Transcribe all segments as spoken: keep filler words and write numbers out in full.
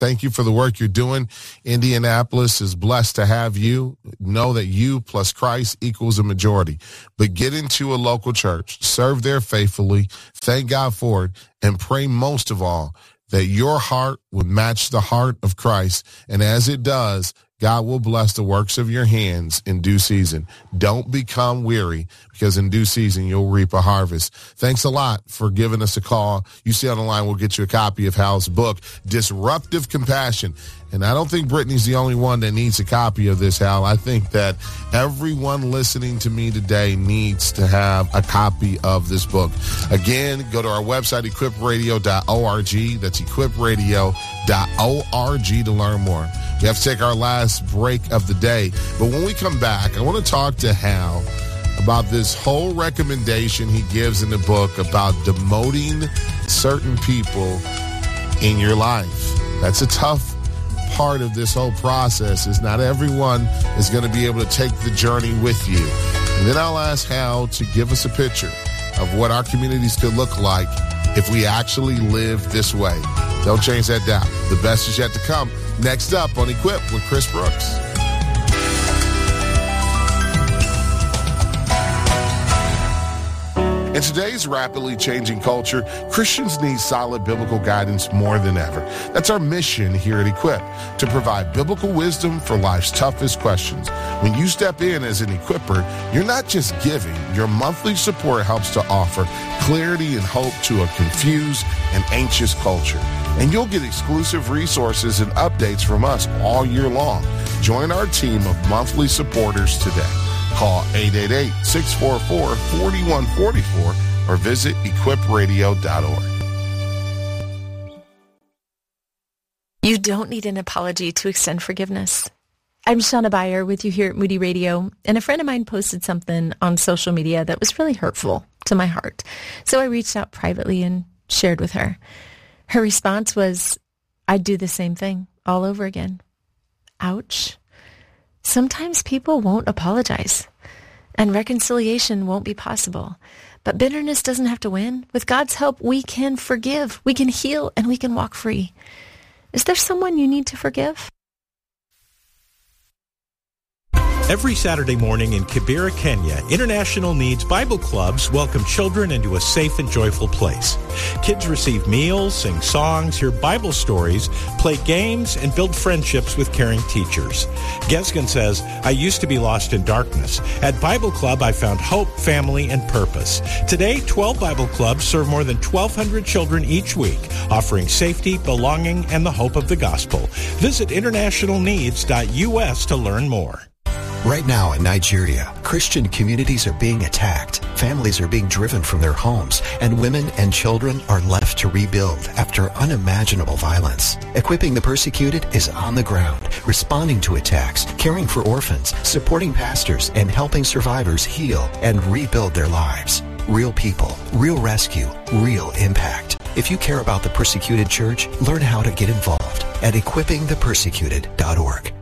Thank you for the work you're doing. Indianapolis is blessed to have you. Know that you plus Christ equals a majority. But get into a local church, serve there faithfully, thank God for it, and pray most of all that your heart would match the heart of Christ. And as it does, God will bless the works of your hands in due season. Don't become weary, because in due season, you'll reap a harvest. Thanks a lot for giving us a call. You see on the line, we'll get you a copy of Hal's book, Disruptive Compassion. And I don't think Brittany's the only one that needs a copy of this, Hal. I think that everyone listening to me today needs to have a copy of this book. Again, go to our website, equip radio dot org. That's equip radio dot org to learn more. We have to take our last break of the day. But when we come back, I want to talk to Hal about this whole recommendation he gives in the book about demoting certain people in your life. That's a tough part of this whole process. Is not everyone is going to be able to take the journey with you. And then I'll ask Hal to give us a picture of what our communities could look like if we actually live this way. Don't change that down. The best is yet to come. Next up on Equip with Chris Brooks. In today's rapidly changing culture, Christians need solid biblical guidance more than ever. That's our mission here at Equip, to provide biblical wisdom for life's toughest questions. When you step in as an equipper, you're not just giving. Your monthly support helps to offer clarity and hope to a confused and anxious culture. And you'll get exclusive resources and updates from us all year long. Join our team of monthly supporters today. Call eight eight eight, six four four, four one four four or visit equip radio dot org. You don't need an apology to extend forgiveness. I'm Shauna Beyer with you here at Moody Radio, and a friend of mine posted something on social media that was really hurtful to my heart. So I reached out privately and shared with her. Her response was, I'd do the same thing all over again. Ouch. Sometimes people won't apologize, and reconciliation won't be possible. But bitterness doesn't have to win. With God's help, we can forgive, we can heal, and we can walk free. Is there someone you need to forgive? Every Saturday morning in Kibera, Kenya, International Needs Bible Clubs welcome children into a safe and joyful place. Kids receive meals, sing songs, hear Bible stories, play games, and build friendships with caring teachers. Gesgen says, I used to be lost in darkness. At Bible Club, I found hope, family, and purpose. Today, twelve Bible Clubs serve more than twelve hundred children each week, offering safety, belonging, and the hope of the gospel. Visit international needs dot U S to learn more. Right now in Nigeria, Christian communities are being attacked, families are being driven from their homes, and women and children are left to rebuild after unimaginable violence. Equipping the Persecuted is on the ground, responding to attacks, caring for orphans, supporting pastors, and helping survivors heal and rebuild their lives. Real people, real rescue, real impact. If you care about the persecuted church, learn how to get involved at equipping the persecuted dot org.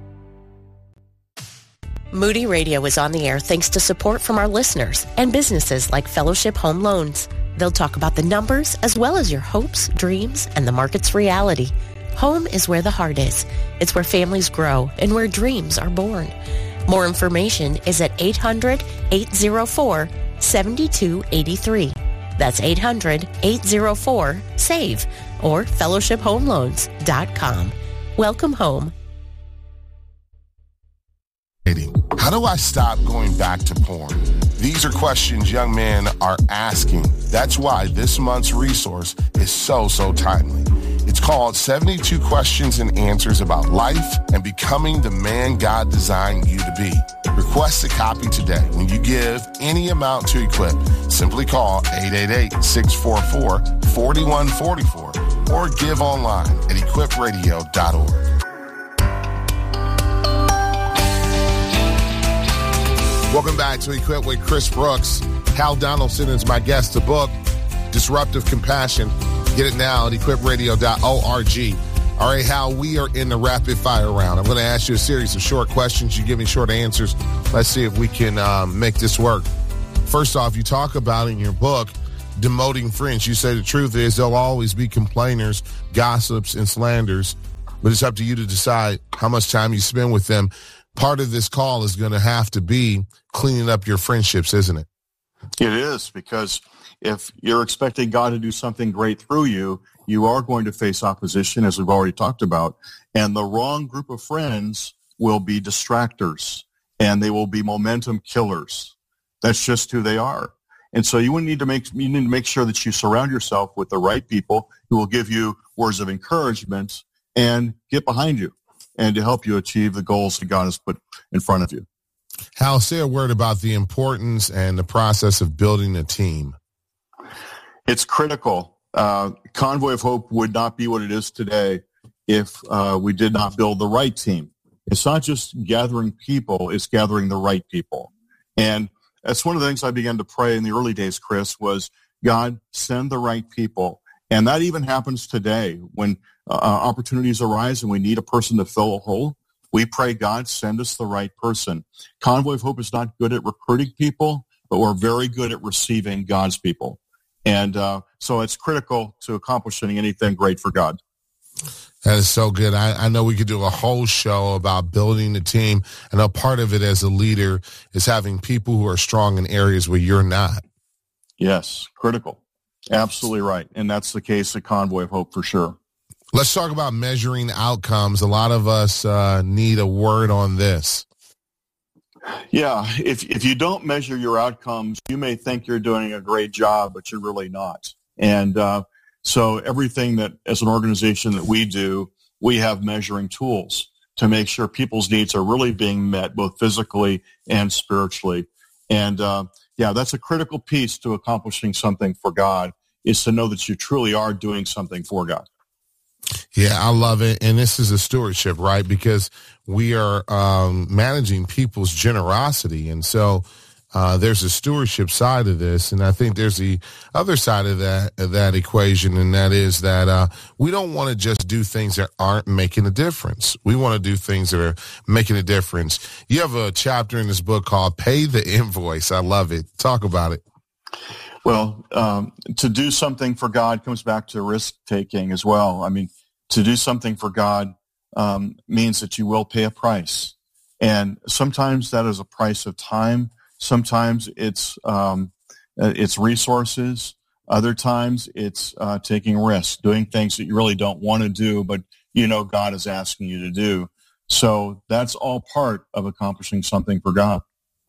Moody Radio is on the air thanks to support from our listeners and businesses like Fellowship Home Loans. They'll talk about the numbers as well as your hopes, dreams, and the market's reality. Home is where the heart is. It's where families grow and where dreams are born. More information is at eight hundred, eight oh four, seven two eight three. That's eight hundred, eight oh four, S A V E or fellowship home loans dot com. Welcome home. How do I stop going back to porn? These are questions young men are asking. That's why this month's resource is so, so timely. It's called seventy-two Questions and Answers About Life and Becoming the Man God Designed You to Be. Request a copy today. When you give any amount to Equip, simply call eight eight eight, six four four, four one four four or give online at equip radio dot org. Welcome back to Equip with Chris Brooks. Hal Donaldson is my guest. The book, Disruptive Compassion. Get it now at equip radio dot org. All right, Hal, we are in the rapid fire round. I'm going to ask you a series of short questions. You give me short answers. Let's see if we can um, make this work. First off, you talk about in your book demoting friends. You say the truth is there'll always be complainers, gossips, and slanders, but it's up to you to decide how much time you spend with them. Part of this call is going to have to be cleaning up your friendships, isn't it? It is, because if you're expecting God to do something great through you, you are going to face opposition, as we've already talked about. And the wrong group of friends will be distractors, and they will be momentum killers. That's just who they are. And so you need to make you need to make sure that you surround yourself with the right people who will give you words of encouragement and get behind you and to help you achieve the goals that God has put in front of you. Hal, say a word about the importance and the process of building a team. It's critical. Uh, Convoy of Hope would not be what it is today if uh, we did not build the right team. It's not just gathering people, it's gathering the right people. And that's one of the things I began to pray in the early days, Chris, was, God, send the right people. And that even happens today when uh, opportunities arise and we need a person to fill a hole. We pray, God, send us the right person. Convoy of Hope is not good at recruiting people, but we're very good at receiving God's people. And uh, so it's critical to accomplishing anything great for God. That is so good. I, I know we could do a whole show about building a team. I know part of it as a leader is having people who are strong in areas where you're not. Yes, critical. Absolutely right. And that's the case at Convoy of Hope for sure. Let's talk about measuring outcomes. A lot of us uh, need a word on this. Yeah, if if you don't measure your outcomes, you may think you're doing a great job, but you're really not. And uh, so everything that, as an organization that we do, we have measuring tools to make sure people's needs are really being met, both physically and spiritually. And uh, yeah, that's a critical piece to accomplishing something for God, is to know that you truly are doing something for God. Yeah, I love it. And this is a stewardship, right? Because we are um, managing people's generosity. And so uh, there's a stewardship side of this. And I think there's the other side of that, of that equation. And that is that uh, we don't want to just do things that aren't making a difference. We want to do things that are making a difference. You have a chapter in this book called Pay the Invoice. I love it. Talk about it. Well, um, to do something for God comes back to risk-taking as well. I mean, to do something for God um, means that you will pay a price. And sometimes that is a price of time. Sometimes it's um, it's resources. Other times it's uh, taking risks, doing things that you really don't want to do, but you know God is asking you to do. So that's all part of accomplishing something for God.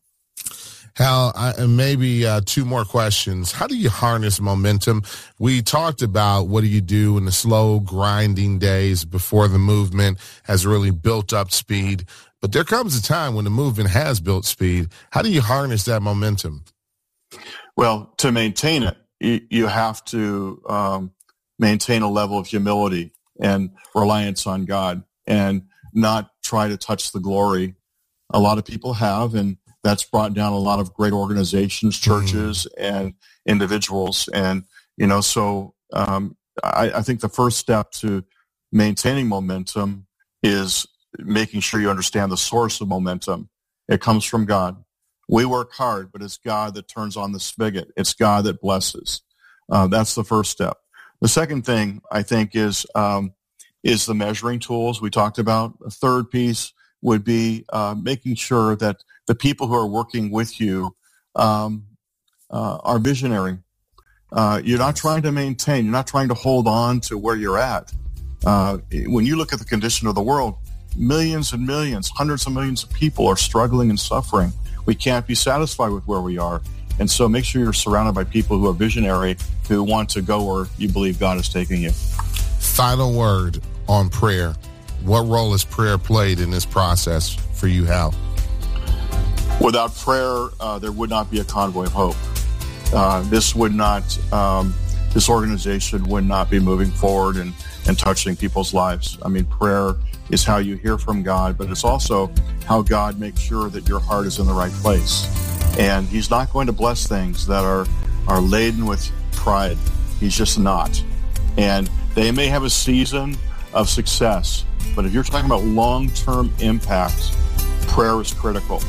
Hal, I, maybe uh, two more questions. How do you harness momentum? We talked about what do you do in the slow grinding days before the movement has really built up speed. But there comes a time when the movement has built speed. How do you harness that momentum? Well, to maintain it, you, you have to um, maintain a level of humility and reliance on God and not try to touch the glory. A lot of people have, and that's brought down a lot of great organizations, churches, mm. and individuals. And, you know, so um, I, I think the first step to maintaining momentum is making sure you understand the source of momentum. It comes from God. We work hard, but it's God that turns on the spigot. It's God that blesses. Uh, that's the first step. The second thing, I think, is um, is the measuring tools we talked about. A third piece would be uh, making sure that the people who are working with you um, uh, are visionary. Uh, you're not trying to maintain. You're not trying to hold on to where you're at. Uh, when you look at the condition of the world, millions and millions, hundreds of millions of people are struggling and suffering. We can't be satisfied with where we are. And so make sure you're surrounded by people who are visionary, who want to go where you believe God is taking you. Final word on prayer. What role has prayer played in this process for you, Hal? Without prayer, uh, there would not be a Convoy of Hope. Uh, this would not, um, this organization would not be moving forward and, and touching people's lives. I mean, prayer is how you hear from God, but it's also how God makes sure that your heart is in the right place. And he's not going to bless things that are, are laden with pride. He's just not. And they may have a season of success, but if you're talking about long-term impact, prayer is critical.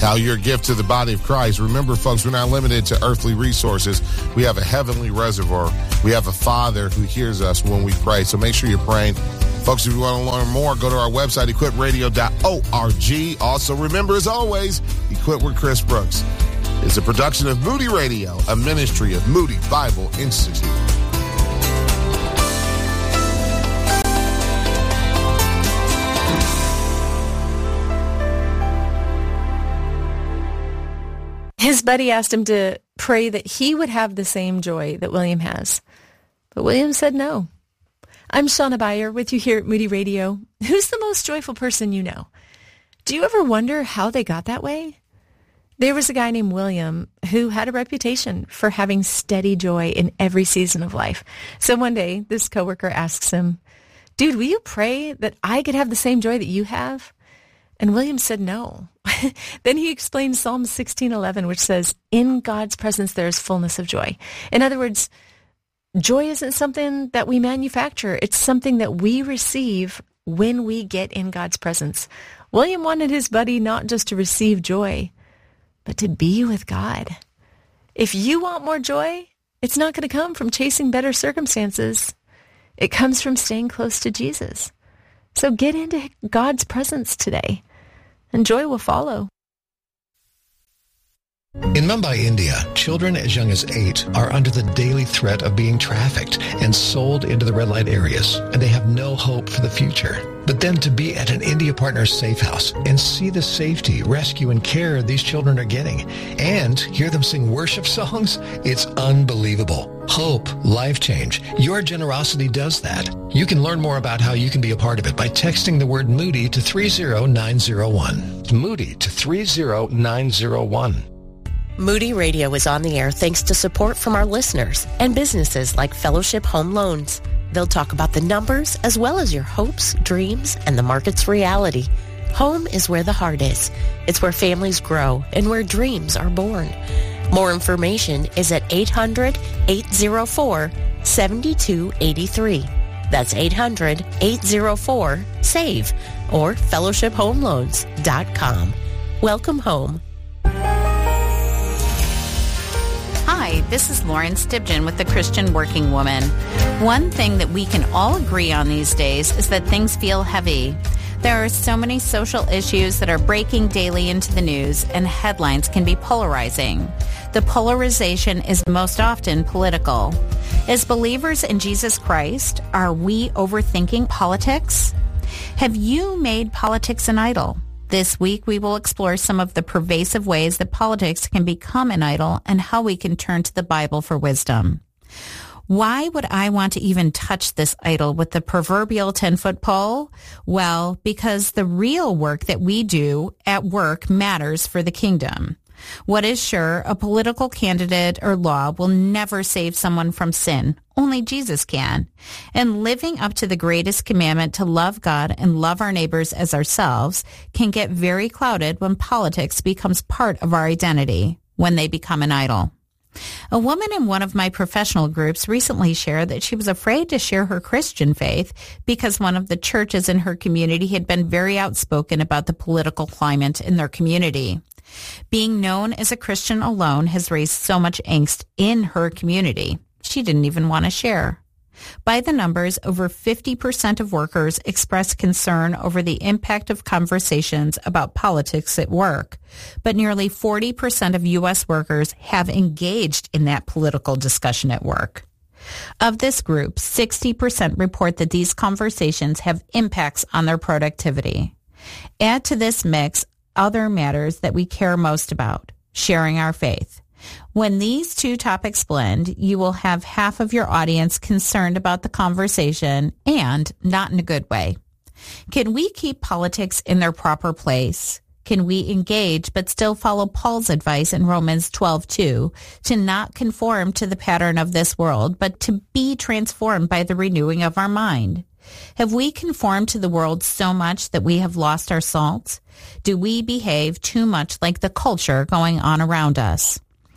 how you're a gift to the body of Christ. Remember, folks, we're not limited to earthly resources. We have a heavenly reservoir. We have a Father who hears us when we pray. So make sure you're praying. Folks, if you want to learn more, go to our website, equip radio dot org. Also, remember, as always, Equip with Chris Brooks is a production of Moody Radio, a ministry of Moody Bible Institute. His buddy asked him to pray that he would have the same joy that William has. But William said no. I'm Shauna Beyer with you here at Moody Radio. Who's the most joyful person you know? Do you ever wonder how they got that way? There was a guy named William who had a reputation for having steady joy in every season of life. So one day, this coworker asks him, dude, will you pray that I could have the same joy that you have? And William said no. Then he explained Psalm sixteen eleven, which says, in God's presence there is fullness of joy. In other words, joy isn't something that we manufacture. It's something that we receive when we get in God's presence. William wanted his buddy not just to receive joy, but to be with God. If you want more joy, it's not going to come from chasing better circumstances. It comes from staying close to Jesus. So get into God's presence today, and joy will follow. In Mumbai, India, children as young as eight are under the daily threat of being trafficked and sold into the red light areas, and they have no hope for the future. But then to be at an India Partners safe house and see the safety, rescue, and care these children are getting, and hear them sing worship songs, it's unbelievable. Hope, life change. Your generosity does that. You can learn more about how you can be a part of it by texting the word Moody to three zero nine zero one. Moody to three zero nine zero one. Moody Radio is on the air thanks to support from our listeners and businesses like Fellowship Home Loans. They'll talk about the numbers as well as your hopes, dreams, and the market's reality. Home is where the heart is. It's where families grow and where dreams are born. More information is at eight hundred, eight oh four, seven two eight three. That's eight hundred, eight oh four, SAVE or fellowship home loans dot com. Welcome home. Hi, this is Lauren Stibgen with the Christian Working Woman. One thing that we can all agree on these days is that things feel heavy. There are so many social issues that are breaking daily into the news, and headlines can be polarizing. The polarization is most often political. As believers in Jesus Christ, are we overthinking politics? Have you made politics an idol? This week, we will explore some of the pervasive ways that politics can become an idol and how we can turn to the Bible for wisdom. Why would I want to even touch this idol with the proverbial ten-foot pole? Well, because the real work that we do at work matters for the kingdom. What is sure, a political candidate or law will never save someone from sin. Only Jesus can. And living up to the greatest commandment to love God and love our neighbors as ourselves can get very clouded when politics becomes part of our identity, when they become an idol. A woman in one of my professional groups recently shared that she was afraid to share her Christian faith because one of the churches in her community had been very outspoken about the political climate in their community. Being known as a Christian alone has raised so much angst in her community. She didn't even want to share. By the numbers, over fifty percent of workers express concern over the impact of conversations about politics at work, but nearly forty percent of U S workers have engaged in that political discussion at work. Of this group, sixty percent report that these conversations have impacts on their productivity. Add to this mix other matters that we care most about, sharing our faith. When these two topics blend, you will have half of your audience concerned about the conversation and not in a good way. Can we keep politics in their proper place? Can we engage but still follow Paul's advice in Romans twelve two to not conform to the pattern of this world, but to be transformed by the renewing of our mind? Have we conformed to the world so much that we have lost our salt? Do we behave too much like the culture going on around us?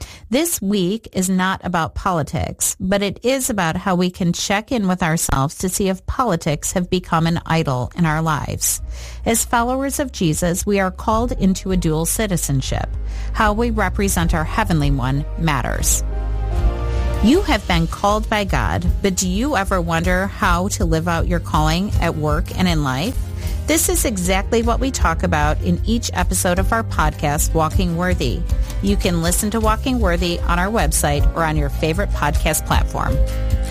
This week is not about politics, but it is about how we can check in with ourselves to see if politics have become an idol in our lives. As followers of Jesus, we are called into a dual citizenship. How we represent our Heavenly One matters. You have been called by God, but do you ever wonder how to live out your calling at work and in life? This is exactly what we talk about in each episode of our podcast, Walking Worthy. You can listen to Walking Worthy on our website or on your favorite podcast platform.